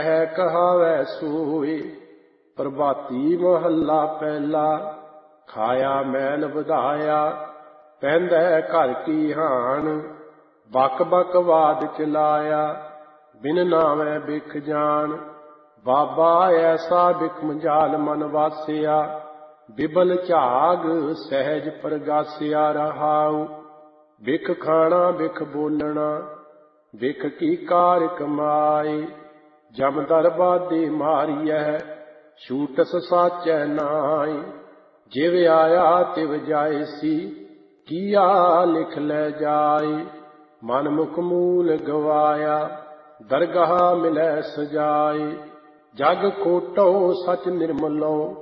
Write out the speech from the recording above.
ਹੈ ਕਹਾਵੈ ਸੋਏ। ਪ੍ਰਭਾਤੀ ਮਹੱਲਾ ਪਹਿਲਾ। ਖਾਇਆ ਮੈਲ ਵਧਾਇਆ, ਪੈਂਦਾ ਘਰ ਕੀ ਹਾਣ। ਬਕ ਬਕ ਵਾਦ ਚਲਾਇਆ, ਬਿਨ ਨਾਵੇਂ ਬਿਖ ਜਾਣ। ਬਾਬਾ ਐਸਾ ਬਿਖਮ ਜਾਲ ਮਨ ਵਾਸਿਆ, ਬਿਬਲ ਝਾਗ ਸਹਿਜ ਪ੍ਰਗਾਸਿਆ ਰਹਾਉ। ਬਿਖ ਖਾਣਾ ਬਿਖ ਬੋਲਣਾ, ਬਿਖ ਕੀ ਕਾਰ ਕਮਾਏ। ਜਮ ਦਰਬਾਦੇ ਮਾਰੀਐ, ਛੂਟਸ ਸਾਚੈ ਨਾਇ। ਜਿਵ ਆਇਆ ਤਿਵ ਜਾਇਸੀ, ਕੀਆ ਲਿਖ ਲੈ ਜਾਏ। ਮਨ ਮੁਖ ਮੂਲ ਗਵਾਇਆ, ਦਰਗਾਹ ਮਿਲੈ ਸਜਾਏ। ਜਗ ਖੋਟੋ ਸਚ ਨਿਰਮਲੋ,